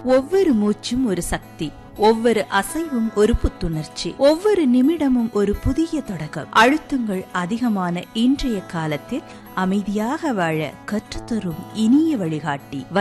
ஒவ்வொரு மூச்சும் ஒரு சக்தி, ஒவ்வொரு அசைவும் ஒரு புத்துணர்ச்சி, ஒவ்வொரு நிமிடமும் ஒரு புதிய தொடக்கம். அழுத்தங்கள் அதிகமான இன்றைய காலத்தில் அமைதியாக வாழ கற்றுத்தரும் இனிய வழிகாட்டி.